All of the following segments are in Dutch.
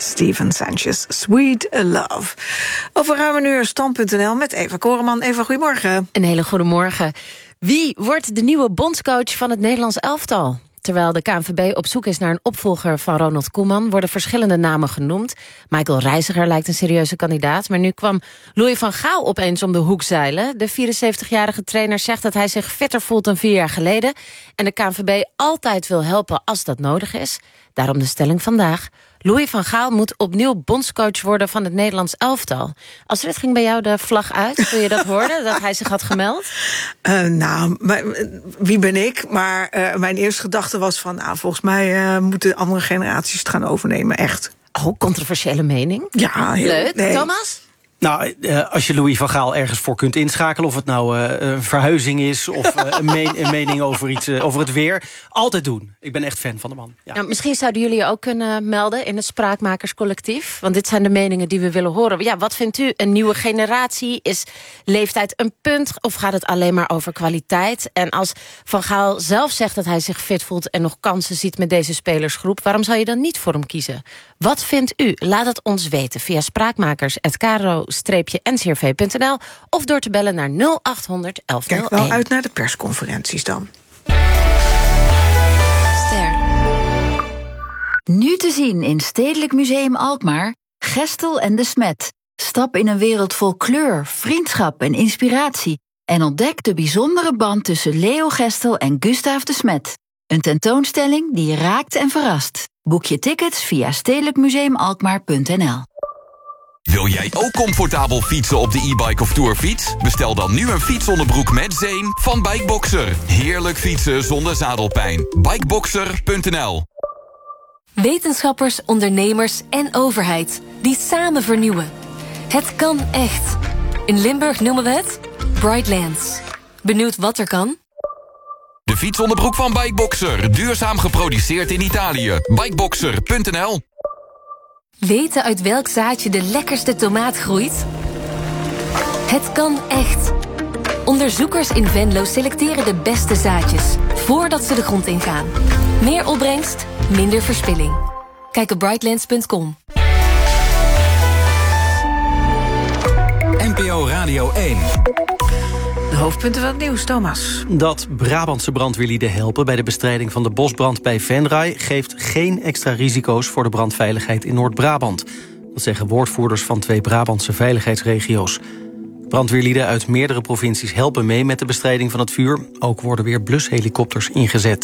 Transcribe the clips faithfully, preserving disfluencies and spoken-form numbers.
Steven Sanchez, Sweet Love. Over ruim een uur stand punt n l met Eva Koreman. Eva, goedemorgen. Een hele goede morgen. Wie wordt de nieuwe bondscoach van het Nederlands elftal? Terwijl de K N V B op zoek is naar een opvolger van Ronald Koeman, worden verschillende namen genoemd. Michael Reiziger lijkt een serieuze kandidaat, maar nu kwam Louis van Gaal opeens om de hoek zeilen. De vierenzeventigjarige trainer zegt dat hij zich fitter voelt dan vier jaar geleden en de K N V B altijd wil helpen als dat nodig is. Daarom de stelling vandaag. Louis van Gaal moet opnieuw bondscoach worden van het Nederlands elftal. Astrid, ging bij jou de vlag uit toen je dat hoorde, dat hij zich had gemeld? Uh, nou, wie ben ik? Maar uh, mijn eerste gedachte was van, nou, volgens mij uh, moeten andere generaties het gaan overnemen, echt. Oh, controversiële mening. Ja, heel, leuk. Nee. Thomas? Nou, uh, als je Louis van Gaal ergens voor kunt inschakelen, of het nou uh, een verhuizing is of uh, een, meen, een mening over, iets, uh, over het weer, altijd doen. Ik ben echt fan van de man. Ja. Nou, misschien zouden jullie je ook kunnen melden in het Spraakmakerscollectief. Want dit zijn de meningen die we willen horen. Ja, wat vindt u? Een nieuwe generatie? Is leeftijd een punt? Of gaat het alleen maar over kwaliteit? En als Van Gaal zelf zegt dat hij zich fit voelt en nog kansen ziet met deze spelersgroep, waarom zou je dan niet voor hem kiezen? Wat vindt u? Laat het ons weten via spraakmakers punt n c r v punt n l of door te bellen naar nul acht honderd elf nul één. Kijk wel uit naar de persconferenties dan. Ster. Nu te zien in Stedelijk Museum Alkmaar, Gestel en de Smet. Stap in een wereld vol kleur, vriendschap en inspiratie en ontdek de bijzondere band tussen Leo Gestel en Gustaaf de Smet. Een tentoonstelling die je raakt en verrast. Boek je tickets via stedelijk museum alkmaar punt n l. Wil jij ook comfortabel fietsen op de e-bike of tourfiets? Bestel dan nu een fietsonderbroek met zeem van Bikeboxer. Heerlijk fietsen zonder zadelpijn. Bikeboxer punt n l. Wetenschappers, ondernemers en overheid die samen vernieuwen. Het kan echt. In Limburg noemen we het Brightlands. Benieuwd wat er kan? De fietsonderbroek van Bikeboxer. Duurzaam geproduceerd in Italië. Bikeboxer punt n l. Weten uit welk zaadje de lekkerste tomaat groeit? Het kan echt. Onderzoekers in Venlo selecteren de beste zaadjes voordat ze de grond ingaan. Meer opbrengst, minder verspilling. Kijk op brightlands punt com. N P O Radio één. De hoofdpunten van het nieuws, Thomas. Dat Brabantse brandweerlieden helpen bij de bestrijding van de bosbrand bij Venray geeft geen extra risico's voor de brandveiligheid in Noord-Brabant. Dat zeggen woordvoerders van twee Brabantse veiligheidsregio's. Brandweerlieden uit meerdere provincies helpen mee met de bestrijding van het vuur. Ook worden weer blushelikopters ingezet.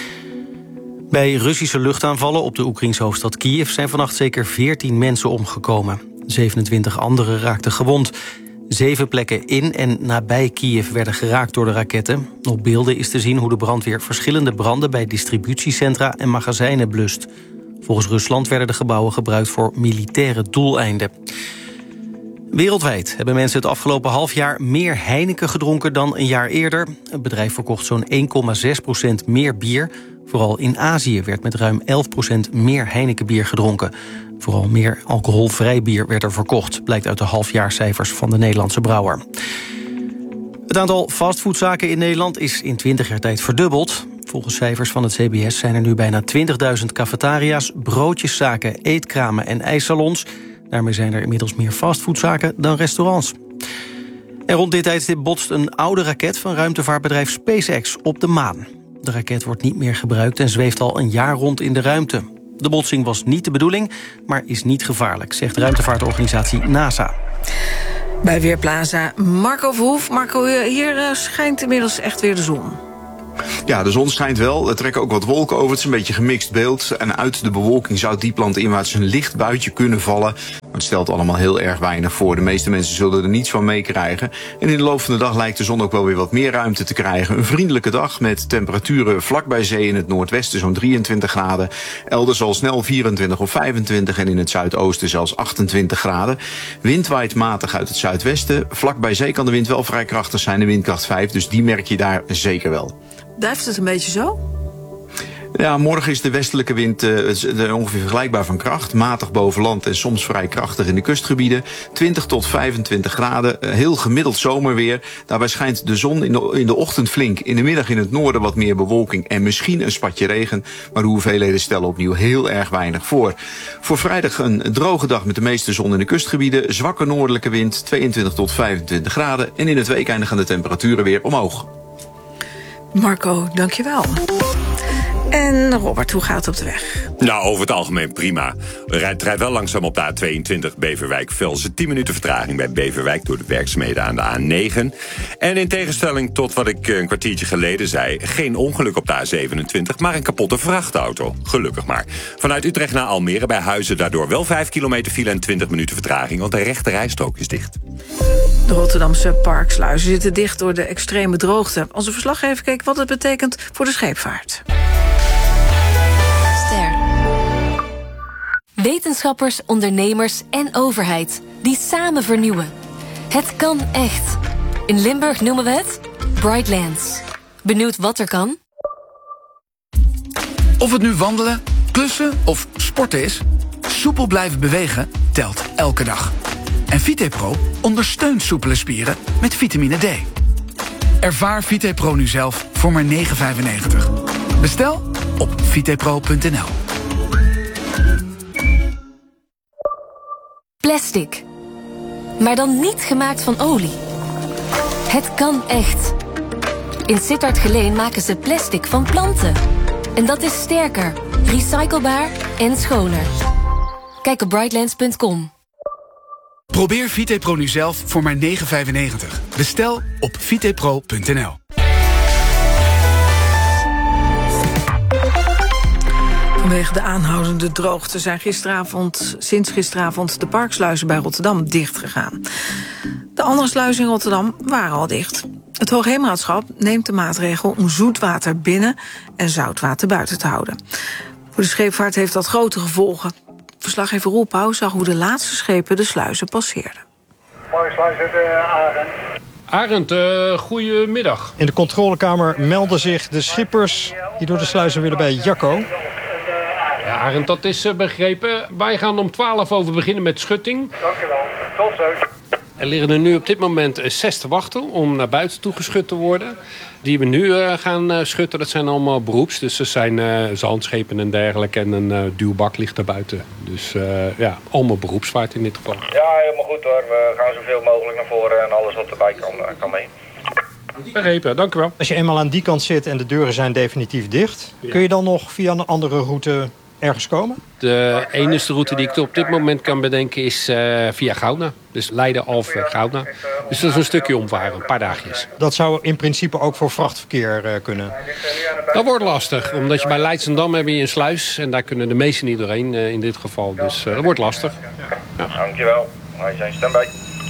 Bij Russische luchtaanvallen op de Oekraïense hoofdstad Kiev zijn vannacht zeker veertien mensen omgekomen. zevenentwintig anderen raakten gewond. Zeven plekken in en nabij Kiev werden geraakt door de raketten. Op beelden is te zien hoe de brandweer verschillende branden bij distributiecentra en magazijnen blust. Volgens Rusland werden de gebouwen gebruikt voor militaire doeleinden. Wereldwijd hebben mensen het afgelopen half jaar meer Heineken gedronken dan een jaar eerder. Het bedrijf verkocht zo'n één komma zes procent meer bier. Vooral in Azië werd met ruim elf procent meer Heinekenbier gedronken. Vooral meer alcoholvrij bier werd er verkocht, blijkt uit de halfjaarcijfers van de Nederlandse brouwer. Het aantal fastfoodzaken in Nederland is in twintig jaar tijd verdubbeld. Volgens cijfers van het C B S zijn er nu bijna twintigduizend cafetaria's, broodjeszaken, eetkramen en ijssalons. Daarmee zijn er inmiddels meer fastfoodzaken dan restaurants. En rond dit tijdstip botst een oude raket van ruimtevaartbedrijf SpaceX op de maan. De raket wordt niet meer gebruikt en zweeft al een jaar rond in de ruimte. De botsing was niet de bedoeling, maar is niet gevaarlijk, zegt ruimtevaartorganisatie NASA. Bij Weerplaza Marco Verhoef. Marco, hier schijnt inmiddels echt weer de zon. Ja, de zon schijnt wel. Er trekken ook wat wolken over. Het is een beetje een gemixt beeld. En uit de bewolking zou dieplandinwaarts een licht buitje kunnen vallen. Maar het stelt allemaal heel erg weinig voor. De meeste mensen zullen er niets van meekrijgen. En in de loop van de dag lijkt de zon ook wel weer wat meer ruimte te krijgen. Een vriendelijke dag met temperaturen vlak bij zee in het noordwesten zo'n drieëntwintig graden. Elders al snel vierentwintig of vijfentwintig en in het zuidoosten zelfs achtentwintig graden. Wind waait matig uit het zuidwesten. Vlak bij zee kan de wind wel vrij krachtig zijn, de windkracht vijf. Dus die merk je daar zeker wel. Blijft het een beetje zo? Ja, morgen is de westelijke wind uh, ongeveer vergelijkbaar van kracht. Matig boven land en soms vrij krachtig in de kustgebieden. twintig tot vijfentwintig graden, uh, heel gemiddeld zomerweer. Daarbij schijnt de zon in de, in de ochtend flink. In de middag in het noorden wat meer bewolking en misschien een spatje regen. Maar de hoeveelheden stellen opnieuw heel erg weinig voor. Voor vrijdag een droge dag met de meeste zon in de kustgebieden. Zwakke noordelijke wind, tweeëntwintig tot vijfentwintig graden. En in het weekeinde gaan de temperaturen weer omhoog. Marco, dankjewel. En Robert, hoe gaat het op de weg? Nou, over het algemeen prima. Het rijdt wel langzaam op de A tweeëntwintig Beverwijk-Velsen. tien minuten vertraging bij Beverwijk door de werkzaamheden aan de A negen. En in tegenstelling tot wat ik een kwartiertje geleden zei, geen ongeluk op de A zevenentwintig, maar een kapotte vrachtauto. Gelukkig maar. Vanuit Utrecht naar Almere bij Huizen daardoor wel vijf kilometer file en twintig minuten vertraging, want de rechte rijstrook is dicht. De Rotterdamse parksluizen zitten dicht door de extreme droogte. Onze verslaggever keek wat het betekent voor de scheepvaart. Wetenschappers, ondernemers en overheid die samen vernieuwen. Het kan echt. In Limburg noemen we het Brightlands. Benieuwd wat er kan? Of het nu wandelen, klussen of sporten is, soepel blijven bewegen telt elke dag. En VitePro ondersteunt soepele spieren met vitamine D. Ervaar VitePro nu zelf voor maar negen vijfennegentig. Bestel op vitepro punt n l. Plastic. Maar dan niet gemaakt van olie. Het kan echt. In Sittard-Geleen maken ze plastic van planten. En dat is sterker, recyclebaar en schoner. Kijk op brightlands punt com. Probeer VitePro nu zelf voor maar negen vijfennegentig. Bestel op vitepro punt n l. Vanwege de aanhoudende droogte zijn gisteravond, sinds gisteravond de parksluizen bij Rotterdam dichtgegaan. De andere sluizen in Rotterdam waren al dicht. Het Hoogheemraadschap neemt de maatregel om zoetwater binnen en zoutwater buiten te houden. Voor de scheepvaart heeft dat grote gevolgen. Verslaggever Roel Pauw zag hoe de laatste schepen de sluizen passeerden. Parksluis uit Arend. Arend, uh, goedemiddag. In de controlekamer melden zich de schippers die door de sluizen willen bij Jacco. Ja, Arend, dat is uh, begrepen. Wij gaan om twaalf over beginnen met schutting. Dankjewel. Tot zo. Er liggen er nu op dit moment zes te wachten om naar buiten toe geschut te worden. Die we nu uh, gaan uh, schutten, dat zijn allemaal beroeps. Dus er zijn uh, zandschepen en dergelijke. En een uh, duwbak ligt daar buiten. Dus uh, ja, allemaal beroepsvaart in dit geval. Ja, helemaal goed hoor. We gaan zoveel mogelijk naar voren en alles wat erbij kan, uh, kan mee. Begrepen, dank u wel. Als je eenmaal aan die kant zit en de deuren zijn definitief dicht, ja, kun je dan nog via een andere route ergens komen? De enige route die ik op dit moment kan bedenken is uh, via Gouda. Dus Leiden, Alphen, Gouda. Dus dat is een stukje omvaren, een paar dagjes. Dat zou in principe ook voor vrachtverkeer uh, kunnen? Dat wordt lastig, omdat je bij Leidschendam heb je een sluis. En daar kunnen de meesten niet doorheen uh, in dit geval. Dus uh, dat wordt lastig. Ja. Dankjewel. Wij zijn standby.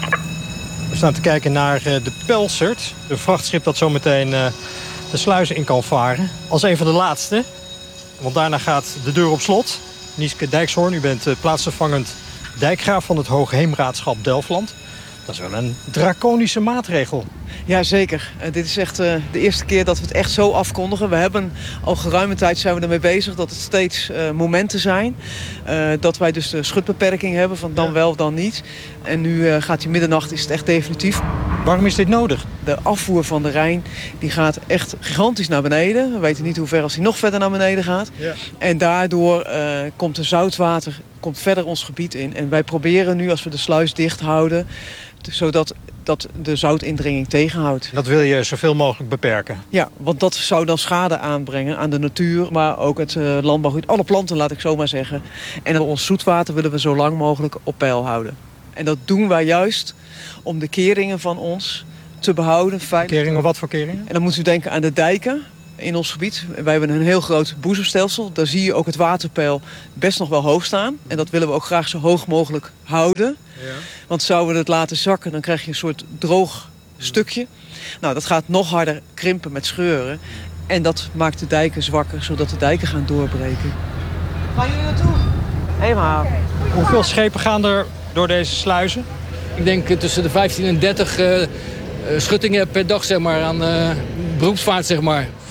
We staan te kijken naar uh, de Pelzert. Een vrachtschip dat zometeen uh, de sluizen in kan varen. Als een van de laatste. Want daarna gaat de deur op slot. Nieske Dijkshoorn, u bent uh, plaatsvervangend dijkgraaf van het Hoogheemraadschap Delfland. Dat is wel een draconische maatregel. Ja, zeker. Uh, dit is echt uh, de eerste keer dat we het echt zo afkondigen. We hebben al geruime tijd zijn we ermee bezig dat het steeds uh, momenten zijn. Uh, dat wij dus de schutbeperking hebben van dan wel, dan niet. En nu uh, gaat die middernacht, is het echt definitief. Waarom is dit nodig? De afvoer van de Rijn die gaat echt gigantisch naar beneden. We weten niet hoe ver als die nog verder naar beneden gaat. Ja. En daardoor uh, komt er zoutwater komt verder ons gebied in. En wij proberen nu, als we de sluis dicht houden, zodat dat de zoutindringing tegenhoudt. Dat wil je zoveel mogelijk beperken? Ja, want dat zou dan schade aanbrengen aan de natuur, maar ook het uh, landbouwgebied. Alle planten, laat ik zo maar zeggen. En ons zoetwater willen we zo lang mogelijk op peil houden. En dat doen wij juist om de keringen van ons te behouden. Keringen, wat voor keringen? En dan moet u denken aan de dijken in ons gebied. Wij hebben een heel groot boezemstelsel. Daar zie je ook het waterpeil best nog wel hoog staan. En dat willen we ook graag zo hoog mogelijk houden. Ja. Want zouden we het laten zakken, dan krijg je een soort droog stukje. Nou, dat gaat nog harder krimpen met scheuren. En dat maakt de dijken zwakker, zodat de dijken gaan doorbreken. Waar jullie naartoe? Eenmaal. Hoeveel schepen gaan er door deze sluizen? Ik denk tussen de vijftien en dertig uh, schuttingen per dag zeg maar, aan uh, beroepsvaart. Zeg maar.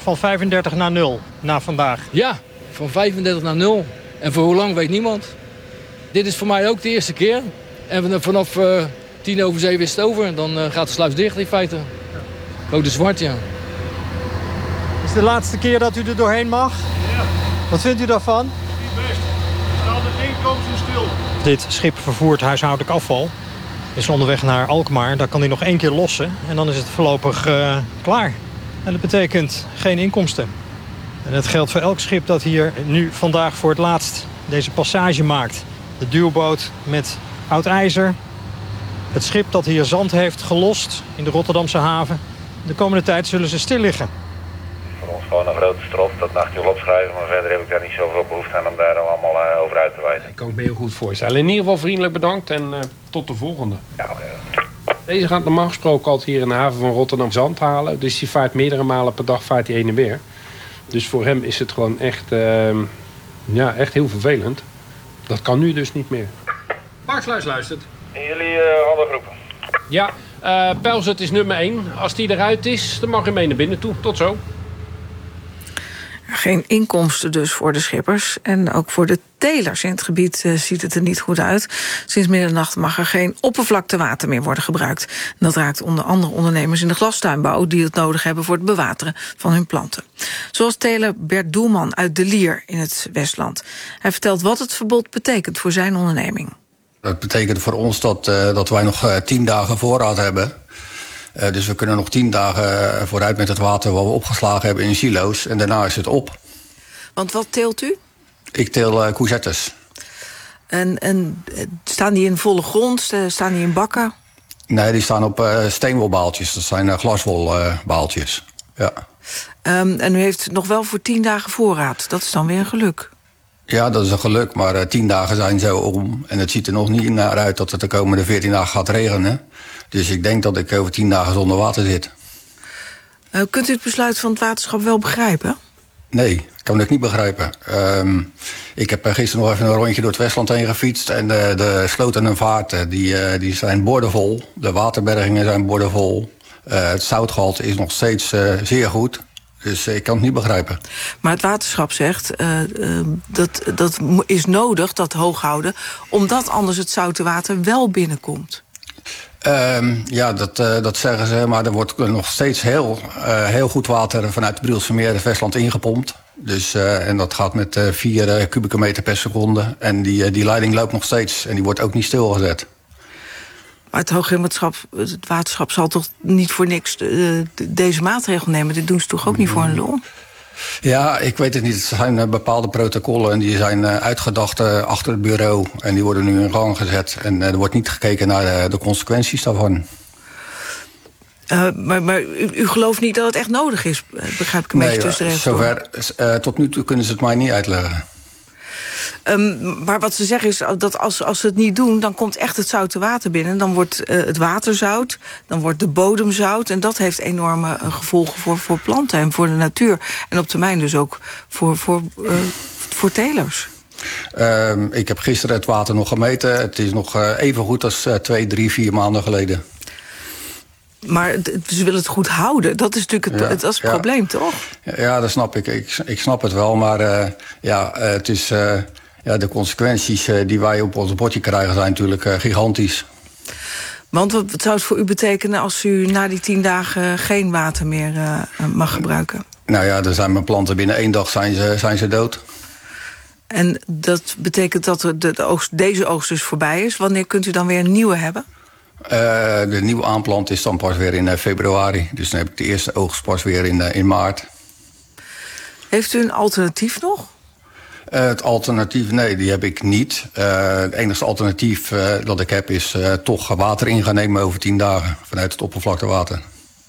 van vijfendertig naar nul na vandaag. Ja, van vijfendertig naar nul. En voor hoe lang weet niemand. Dit is voor mij ook de eerste keer. En vanaf uh, tien over zeven is het over. Dan uh, gaat de sluis dicht in feite. Code zwart, ja. Het is de laatste keer dat u er doorheen mag. Ja. Wat vindt u daarvan? Niet best. Er staat er één koos stil. Dit schip vervoert huishoudelijk afval. Is onderweg naar Alkmaar. Daar kan hij nog één keer lossen. En dan is het voorlopig uh, klaar. En dat betekent geen inkomsten. En dat geldt voor elk schip dat hier nu vandaag voor het laatst deze passage maakt. De duwboot met oud ijzer. Het schip dat hier zand heeft gelost in de Rotterdamse haven. De komende tijd zullen ze stil liggen. Voor ons gewoon een grote strot, dat nachtje wil opschrijven. Maar verder heb ik daar niet zoveel behoefte aan om daar dan allemaal uh, over uit te wijzen. Ik kan het me heel goed voorstellen. In ieder geval vriendelijk bedankt en uh, tot de volgende. Ja, uh... Deze gaat normaal gesproken altijd hier in de haven van Rotterdam zand halen. Dus die vaart meerdere malen per dag vaart hij heen en weer. Dus voor hem is het gewoon echt, uh, ja, echt heel vervelend. Dat kan nu dus niet meer. Parksluis luistert. En jullie uh, alle groepen? Ja, uh, Pelzert is nummer één. Als die eruit is, dan mag je mee naar binnen toe. Tot zo. Geen inkomsten dus voor de schippers. En ook voor de telers in het gebied uh, ziet het er niet goed uit. Sinds middernacht mag er geen oppervlaktewater meer worden gebruikt. En dat raakt onder andere ondernemers in de glastuinbouw die het nodig hebben voor het bewateren van hun planten. Zoals teler Bert Doelman uit De Lier in het Westland. Hij vertelt wat het verbod betekent voor zijn onderneming. Dat betekent voor ons dat, uh, dat wij nog uh, tien dagen voorraad hebben. Uh, dus we kunnen nog tien dagen vooruit met het water wat we opgeslagen hebben in silo's. En daarna is het op. Want wat teelt u? Ik teel uh, courgettes. En, en staan die in volle grond? Staan die in bakken? Nee, die staan op uh, steenwolbaaltjes. Dat zijn uh, glaswolbaaltjes. Uh, ja. Um, en u heeft nog wel voor tien dagen voorraad. Dat is dan weer een geluk. Ja, dat is een geluk, maar uh, tien dagen zijn zo om. En het ziet er nog niet naar uit dat het de komende veertien dagen gaat regenen. Dus ik denk dat ik over tien dagen zonder water zit. Uh, kunt u het besluit van het waterschap wel begrijpen? Nee, ik kan het niet begrijpen. Um, ik heb gisteren nog even een rondje door het Westland heen gefietst. En de, de sloten en vaarten die, uh, die zijn boordevol. De waterbergingen zijn boordevol. Uh, het zoutgehalte is nog steeds uh, zeer goed. Dus ik kan het niet begrijpen. Maar het waterschap zegt uh, uh, dat dat is nodig, dat hooghouden, omdat anders het zoute water wel binnenkomt. Um, ja, dat, uh, dat zeggen ze, maar er wordt nog steeds heel, uh, heel goed water vanuit het Brielse Meer het Westland ingepompt. Dus, uh, en dat gaat met uh, vier uh, kubieke meter per seconde. En die, uh, die leiding loopt nog steeds en die wordt ook niet stilgezet. Maar het Hoogheemraadschap, het waterschap zal toch niet voor niks uh, deze maatregel nemen? Dit doen ze toch ook niet voor een lol? Ja, ik weet het niet. Het zijn uh, bepaalde protocollen en die zijn uh, uitgedacht uh, achter het bureau. En die worden nu in gang gezet. En uh, er wordt niet gekeken naar uh, de consequenties daarvan. Uh, maar maar u, u gelooft niet dat het echt nodig is, begrijp ik een nee, beetje tussen de regels. Zover, uh, tot nu toe kunnen ze het mij niet uitleggen. Um, maar wat ze zeggen is dat als, als ze het niet doen, dan komt echt het zoute water binnen. Dan wordt uh, het water zout, dan wordt de bodem zout. En dat heeft enorme uh, gevolgen voor, voor planten en voor de natuur. En op termijn dus ook voor, voor, uh, voor telers. Um, ik heb gisteren het water nog gemeten. Het is nog uh, even goed als uh, twee, drie, vier maanden geleden. Maar ze willen het goed houden. Dat is natuurlijk het, ja, het, dat is het ja. probleem, toch? Ja, dat snap ik. Ik, ik snap het wel. Maar uh, ja, uh, het is, uh, ja, de consequenties uh, die wij op ons bordje krijgen zijn natuurlijk uh, gigantisch. Want wat, wat zou het voor u betekenen als u na die tien dagen geen water meer uh, mag gebruiken? Nou ja, dan zijn mijn planten binnen één dag zijn ze, zijn ze dood. En dat betekent dat de, de oogst, deze oogst dus voorbij is. Wanneer kunt u dan weer een nieuwe hebben? Uh, de nieuwe aanplant is dan pas weer in uh, februari. Dus dan heb ik de eerste oogst pas weer in, uh, in maart. Heeft u een alternatief nog? Uh, het alternatief, nee, die heb ik niet. Uh, het enige alternatief uh, dat ik heb is uh, toch water in gaan nemen over tien dagen. Vanuit het oppervlaktewater.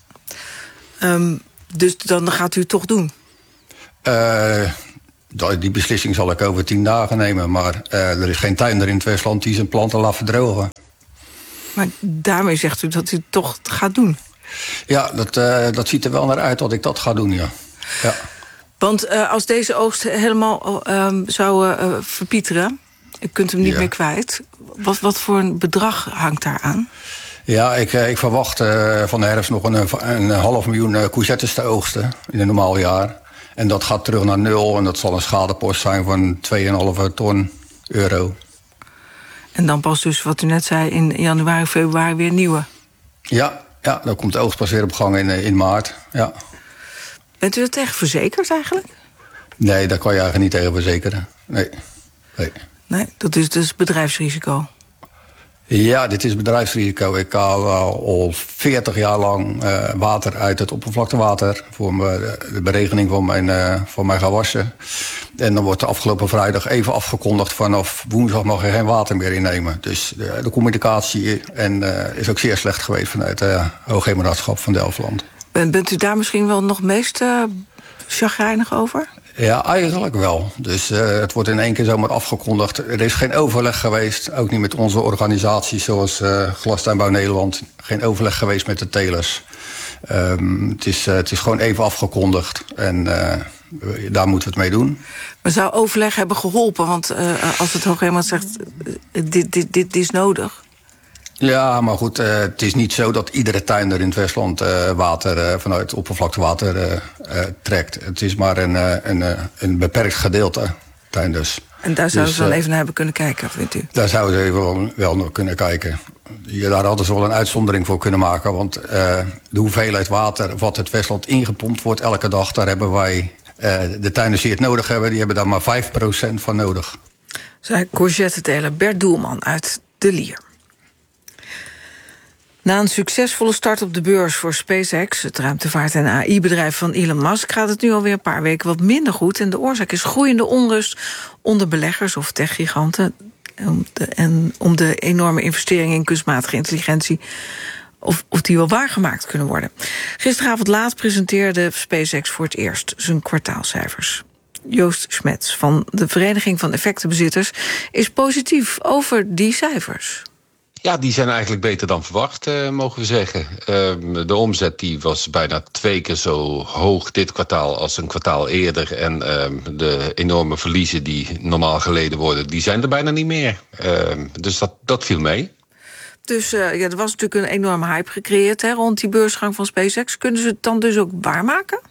Um, dus dan gaat u het toch doen? Uh, die beslissing zal ik over tien dagen nemen. Maar uh, er is geen tuinder in het Westland die zijn planten laat verdrogen. Maar daarmee zegt u dat u het toch gaat doen? Ja, dat, uh, dat ziet er wel naar uit dat ik dat ga doen, ja. ja. Want uh, als deze oogst helemaal uh, zou uh, verpieteren, u kunt hem niet ja. meer kwijt. Wat, wat voor een bedrag hangt daar aan? Ja, ik, ik verwacht uh, van de herfst nog een, een half miljoen uh, courgettes te oogsten in een normaal jaar. En dat gaat terug naar nul en dat zal een schadepost zijn van twee komma vijf ton euro. En dan pas dus, wat u net zei, in januari, februari weer nieuwe? Ja, ja, dan komt de oogst pas weer op gang in, in maart. Ja. Bent u er tegen verzekerd eigenlijk? Nee, daar kan je eigenlijk niet tegen verzekeren. Nee. Nee, nee dat is dus bedrijfsrisico? Ja, dit is bedrijfsrisico. Ik haal al veertig jaar lang uh, water uit het oppervlaktewater voor me, de beregening van mijn, uh, van mijn gewassen. En dan wordt de afgelopen vrijdag even afgekondigd vanaf woensdag mag je geen water meer innemen. Dus de, de communicatie en, uh, is ook zeer slecht geweest vanuit het uh, Hoogheemraadschap van Delfland. Ben, bent u daar misschien wel nog meest uh, chagrijnig over? Ja, eigenlijk wel. Dus uh, het wordt in één keer zomaar afgekondigd. Er is geen overleg geweest, ook niet met onze organisaties zoals uh, Glastuinbouw Nederland. Geen overleg geweest met de telers. Um, het, is, uh, het is gewoon even afgekondigd en uh, daar moeten we het mee doen. Maar zou overleg hebben geholpen? Want uh, als het Hoogheemraad zegt, uh, dit, dit, dit, dit is nodig... Ja, maar goed, uh, het is niet zo dat iedere tuinder in het Westland uh, water uh, vanuit oppervlaktewater uh, uh, trekt. Het is maar een, uh, een, uh, een beperkt gedeelte tuinders. En daar zouden dus, ze wel uh, even naar hebben kunnen kijken, vindt u? Daar zouden ze even wel, wel naar kunnen kijken. Ja, daar hadden ze wel een uitzondering voor kunnen maken. Want uh, de hoeveelheid water wat het Westland ingepompt wordt elke dag, daar hebben wij, uh, de tuinders die het nodig hebben, die hebben daar maar vijf procent van nodig. Zij courgetteteler Bert Doelman uit De Lier. Na een succesvolle start op de beurs voor SpaceX, het ruimtevaart- en A I-bedrijf van Elon Musk, gaat het nu alweer een paar weken wat minder goed. En de oorzaak is groeiende onrust onder beleggers of techgiganten. En om de enorme investeringen in kunstmatige intelligentie, of, of die wel waargemaakt kunnen worden. Gisteravond laat presenteerde SpaceX voor het eerst zijn kwartaalcijfers. Joost Smets van de Vereniging van Effectenbezitters is positief over die cijfers. Ja, die zijn eigenlijk beter dan verwacht, uh, mogen we zeggen. Uh, de omzet die was bijna twee keer zo hoog dit kwartaal als een kwartaal eerder. En uh, de enorme verliezen die normaal geleden worden, die zijn er bijna niet meer. Uh, dus dat, dat viel mee. Dus uh, ja, er was natuurlijk een enorme hype gecreëerd hè, rond die beursgang van SpaceX. Kunnen ze het dan dus ook waarmaken?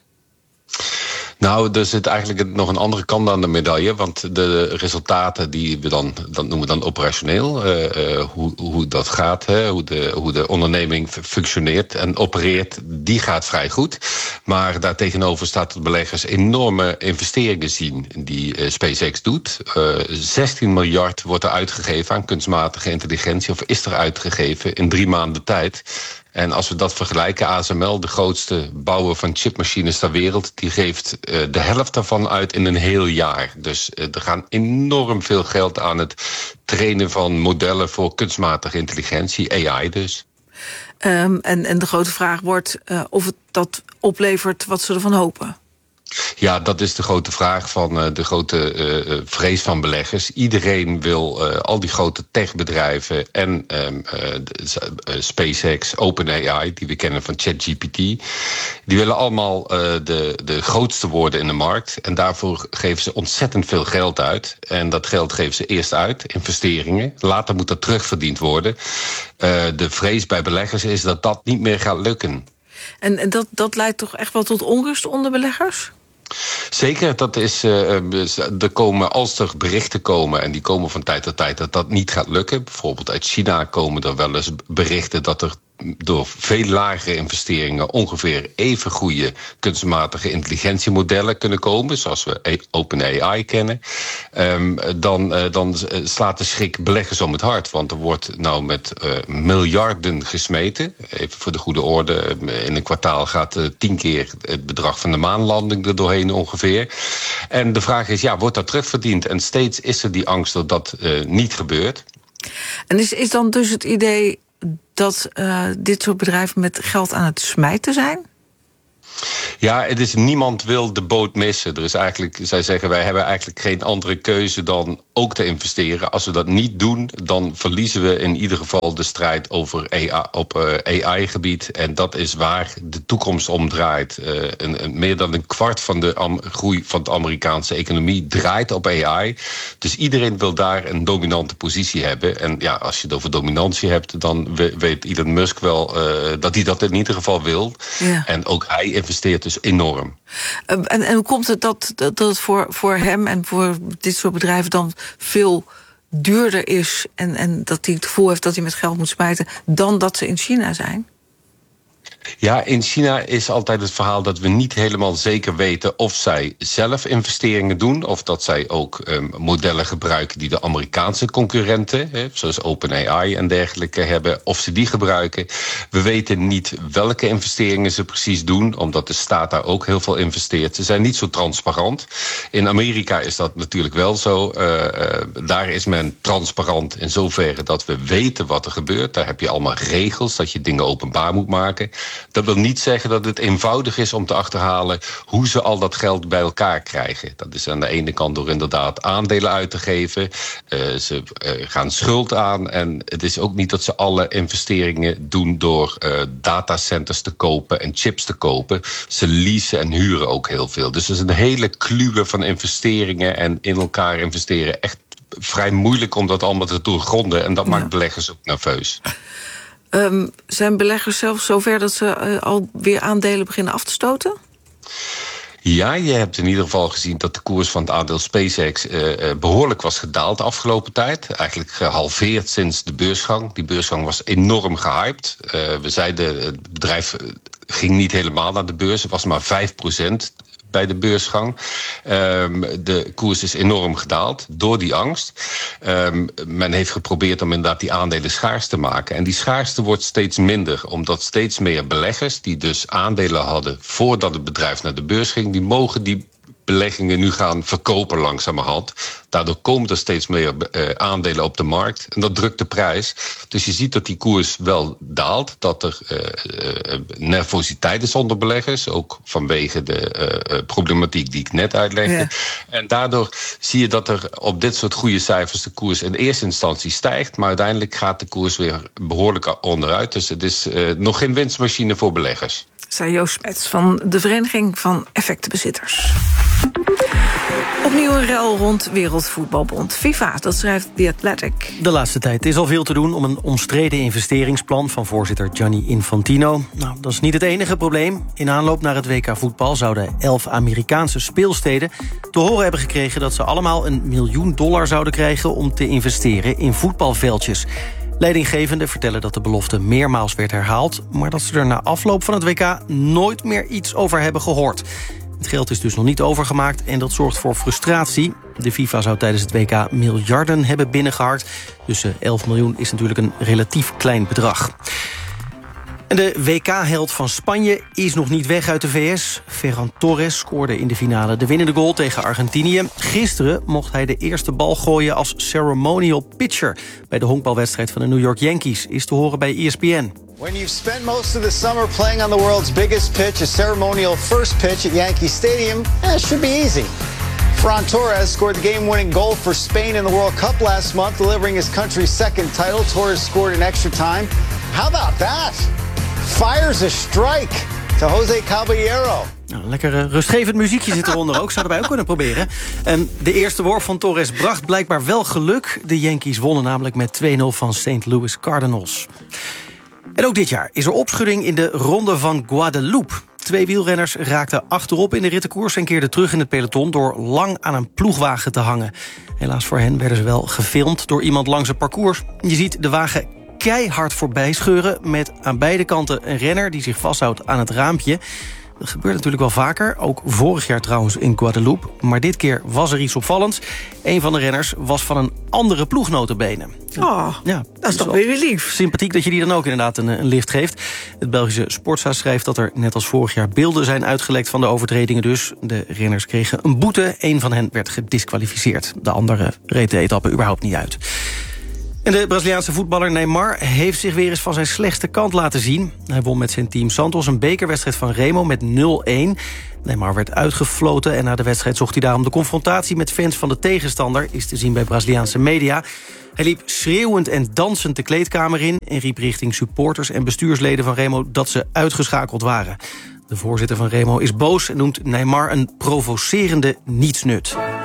Nou, er zit eigenlijk nog een andere kant aan de medaille. Want de resultaten die we dan, dat noemen we dan operationeel. Uh, uh, hoe, hoe dat gaat, hè, hoe, de, hoe de onderneming functioneert en opereert, die gaat vrij goed. Maar daartegenover staat dat beleggers enorme investeringen zien die uh, SpaceX doet. Uh, zestien miljard wordt er uitgegeven aan kunstmatige intelligentie, of is er uitgegeven in drie maanden tijd. En als we dat vergelijken, A S M L, de grootste bouwer van chipmachines ter wereld, die geeft uh, de helft daarvan uit in een heel jaar. Dus uh, er gaan enorm veel geld aan het trainen van modellen voor kunstmatige intelligentie, A I dus. Um, en, en de grote vraag wordt uh, of het dat oplevert wat ze ervan hopen. Ja, dat is de grote vraag van uh, de grote uh, vrees van beleggers. Iedereen wil, uh, al die grote techbedrijven en um, uh, uh, SpaceX, OpenAI, die we kennen van ChatGPT, die willen allemaal uh, de, de grootste worden in de markt. En daarvoor geven ze ontzettend veel geld uit. En dat geld geven ze eerst uit, investeringen. Later moet dat terugverdiend worden. Uh, de vrees bij beleggers is dat dat niet meer gaat lukken. En, en dat, dat leidt toch echt wel tot onrust onder beleggers? Zeker, dat is, uh, er komen, als er berichten komen, en die komen van tijd tot tijd, dat dat niet gaat lukken. Bijvoorbeeld uit China komen er wel eens berichten dat er door veel lagere investeringen ongeveer even goede kunstmatige intelligentiemodellen kunnen komen, zoals we OpenAI kennen. Um, dan, uh, dan slaat de schrik beleggers om het hart, want er wordt nou met uh, miljarden gesmeten. Even voor de goede orde, in een kwartaal gaat uh, tien keer het bedrag van de maanlanding er doorheen ongeveer. En de vraag is, ja, wordt dat terugverdiend? En steeds is er die angst dat dat uh, niet gebeurt. En is, is dan dus het idee dat uh, dit soort bedrijven met geld aan het smijten zijn? Ja, het is, niemand wil de boot missen. Er is eigenlijk, zij zeggen, wij hebben eigenlijk geen andere keuze dan ook te investeren. Als we dat niet doen, dan verliezen we in ieder geval de strijd over A I, op uh, A I-gebied. En dat is waar de toekomst om draait. Uh, een, een, meer dan een kwart van de am- groei van de Amerikaanse economie draait op A I. Dus iedereen wil daar een dominante positie hebben. En ja, als je het over dominantie hebt, dan weet Elon Musk wel uh, dat hij dat in ieder geval wil. Ja. En ook hij investeert dus enorm. Uh, en, en hoe komt het dat, dat, dat het voor, voor hem en voor dit soort bedrijven dan veel duurder is en, en dat hij het gevoel heeft dat hij met geld moet smijten dan dat ze in China zijn? Ja, in China is altijd het verhaal dat we niet helemaal zeker weten of zij zelf investeringen doen, of dat zij ook um, modellen gebruiken die de Amerikaanse concurrenten, hè, zoals OpenAI en dergelijke, hebben, of ze die gebruiken. We weten niet welke investeringen ze precies doen, omdat de staat daar ook heel veel investeert. Ze zijn niet zo transparant. In Amerika is dat natuurlijk wel zo. Uh, uh, daar is men transparant in zoverre dat we weten wat er gebeurt. Daar heb je allemaal regels dat je dingen openbaar moet maken. Dat wil niet zeggen dat het eenvoudig is om te achterhalen hoe ze al dat geld bij elkaar krijgen. Dat is aan de ene kant door inderdaad aandelen uit te geven. Uh, ze uh, gaan schuld aan. En het is ook niet dat ze alle investeringen doen door uh, datacenters te kopen en chips te kopen. Ze leasen en huren ook heel veel. Dus het is een hele kluwe van investeringen en in elkaar investeren. Echt vrij moeilijk om dat allemaal te doorgronden. En dat ja. maakt beleggers ook nerveus. Um, zijn beleggers zelfs zover dat ze uh, alweer aandelen beginnen af te stoten? Ja, je hebt in ieder geval gezien dat de koers van het aandeel SpaceX uh, behoorlijk was gedaald de afgelopen tijd. Eigenlijk gehalveerd sinds de beursgang. Die beursgang was enorm gehyped. Uh, we zeiden, het bedrijf ging niet helemaal naar de beurs. Het was maar vijf procent. Bij de beursgang. Um, de koers is enorm gedaald door die angst. Um, men heeft geprobeerd om inderdaad die aandelen schaars te maken. En die schaarste wordt steeds minder, omdat steeds meer beleggers die dus aandelen hadden voordat het bedrijf naar de beurs ging, die mogen die beleggingen nu gaan verkopen langzamerhand. Daardoor komen er steeds meer uh, aandelen op de markt. En dat drukt de prijs. Dus je ziet dat die koers wel daalt. Dat er uh, uh, nervositeit is onder beleggers. Ook vanwege de uh, problematiek die ik net uitlegde. Ja. En daardoor zie je dat er op dit soort goede cijfers de koers in eerste instantie stijgt. Maar uiteindelijk gaat de koers weer behoorlijk onderuit. Dus het is uh, nog geen winstmachine voor beleggers. Zei Joost Smets van de Vereniging van Effectenbezitters. Opnieuw een rel rond Wereldvoetbalbond. FIFA, dat schrijft The Athletic. De laatste tijd is al veel te doen om een omstreden investeringsplan van voorzitter Gianni Infantino. Nou, dat is niet het enige probleem. In aanloop naar het W K voetbal zouden elf Amerikaanse speelsteden te horen hebben gekregen dat ze allemaal een miljoen dollar zouden krijgen om te investeren in voetbalveldjes. Leidinggevenden vertellen dat de belofte meermaals werd herhaald, maar dat ze er na afloop van het W K nooit meer iets over hebben gehoord. Het geld is dus nog niet overgemaakt en dat zorgt voor frustratie. De FIFA zou tijdens het W K miljarden hebben binnengeharkt. Dus elf miljoen is natuurlijk een relatief klein bedrag. En de W K-held van Spanje is nog niet weg uit de V S. Ferran Torres scoorde in de finale de winnende goal tegen Argentinië. Gisteren mocht hij de eerste bal gooien als ceremonial pitcher bij de honkbalwedstrijd van de New York Yankees. Is te horen bij E S P N. When you've spent most of the summer playing on the world's biggest pitch, a ceremonial first pitch at Yankee Stadium, eh, it should be easy. Ferran Torres scored the game-winning goal for Spain in the World Cup last month, delivering his country's second title. Torres scored in extra time. How about that? Fires a strike to Jose Caballero. Nou, lekker uh, rustgevend muziekje zit eronder ook. Zouden wij ook kunnen proberen. Um, de eerste worp van Torres bracht blijkbaar wel geluk. De Yankees wonnen namelijk met twee nul van Saint Louis Cardinals. En ook dit jaar is er opschudding in de Ronde van Guadeloupe. Twee wielrenners raakten achterop in de rittenkoers en keerden terug in het peloton door lang aan een ploegwagen te hangen. Helaas voor hen werden ze wel gefilmd door iemand langs het parcours. Je ziet de wagen keihard voorbij scheuren met aan beide kanten een renner die zich vasthoudt aan het raampje. Dat gebeurt natuurlijk wel vaker, ook vorig jaar trouwens in Guadeloupe. Maar dit keer was er iets opvallends. Een van de renners was van een andere ploeg nota bene. Oh, ja, dat is toch weer lief. Sympathiek dat je die dan ook inderdaad een, een lift geeft. Het Belgische Sportza schrijft dat er net als vorig jaar beelden zijn uitgelekt van de overtredingen dus. De renners kregen een boete, een van hen werd gediskwalificeerd. De andere reed de etappe überhaupt niet uit. En de Braziliaanse voetballer Neymar heeft zich weer eens van zijn slechtste kant laten zien. Hij won met zijn team Santos een bekerwedstrijd van Remo met nul een. Neymar werd uitgefloten en na de wedstrijd zocht hij daarom de confrontatie met fans van de tegenstander. Is te zien bij Braziliaanse media. Hij liep schreeuwend en dansend de kleedkamer in en riep richting supporters en bestuursleden van Remo dat ze uitgeschakeld waren. De voorzitter van Remo is boos en noemt Neymar een provocerende nietsnut.